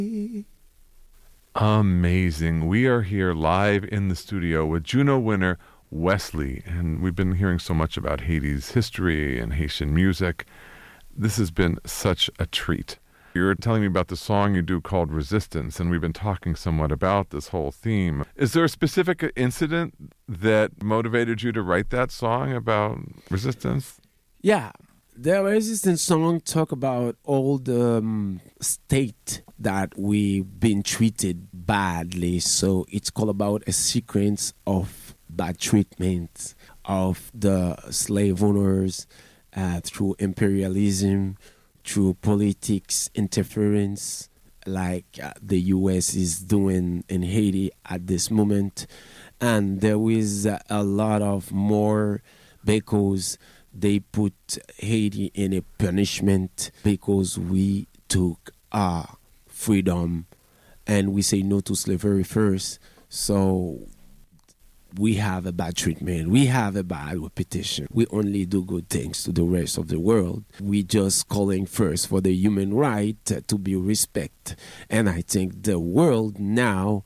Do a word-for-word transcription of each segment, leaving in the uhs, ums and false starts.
Amazing. We are here live in the studio with Juno winner Wesley, and we've been hearing so much about Haiti's history and Haitian music. This has been such a treat. You're telling me about the song you do called Resistance, and we've been talking somewhat about this whole theme. Is there a specific incident that motivated you to write that song about resistance? Yeah. The Resistance song talk about all the um, state that we've been treated badly. So it's called about a sequence of bad treatment of the slave owners uh, through imperialism, through politics interference, like uh, the U S is doing in Haiti at this moment. And there is uh, a lot of more because they put Haiti in a punishment because we took our freedom and we say no to slavery first. So we have a bad treatment. We have a bad reputation. We only do good things to the rest of the world. We just calling first for the human right to be respect. And I think the world now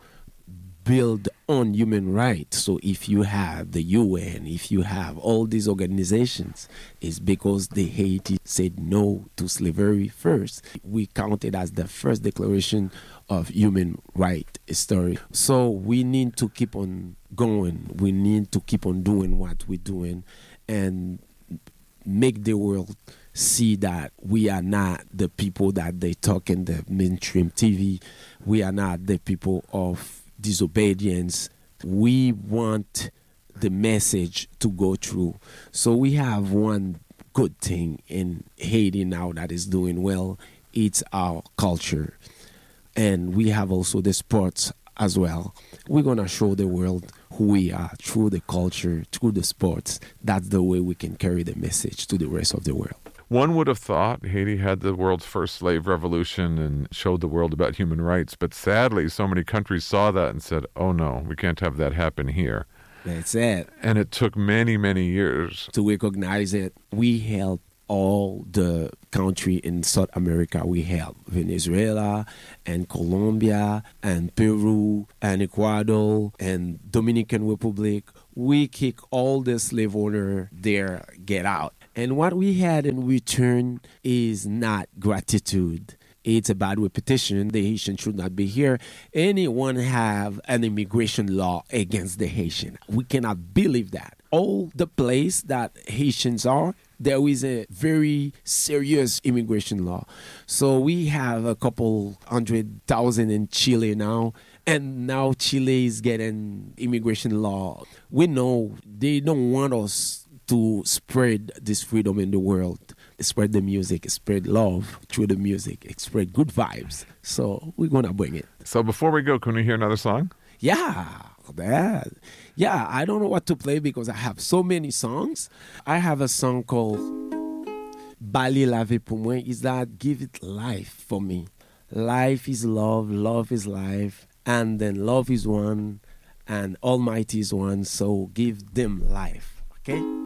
build on human rights. So if you have the U N, if you have all these organizations, it's because the Haiti said no to slavery first. We count it as the first declaration of human right history. So we need to keep on going. We need to keep on doing what we're doing and make the world see that we are not the people that they talk in the mainstream T V. We are not the people of disobedience. We want the message to go through. So we have one good thing in Haiti now that is doing well. It's our culture. And we have also the sports as well. We're going to show the world who we are through the culture, through the sports. That's the way we can carry the message to the rest of the world. One would have thought Haiti had the world's first slave revolution and showed the world about human rights, but sadly, so many countries saw that and said, oh no, we can't have that happen here. That's it. And it took many, many years to recognize it. We help all the country in South America. We help Venezuela and Colombia and Peru and Ecuador and Dominican Republic. We kick all the slave owner there, get out. And what we had in return is not gratitude. It's a bad repetition. The Haitian should not be here. Anyone have an immigration law against the Haitian? We cannot believe that. All the place that Haitians are, there is a very serious immigration law. So we have a couple hundred thousand in Chile now. And now Chile is getting immigration law. We know they don't want us to spread this freedom in the world, spread the music, spread love through the music, spread good vibes. So we're going to bring it. So before we go, can we hear another song? Yeah, that. Yeah, I don't know what to play because I have so many songs. I have a song called Bali la vie pour moi. Is that give it life for me. Life is love, love is life, and then love is one, and Almighty is one, so give them life, okay?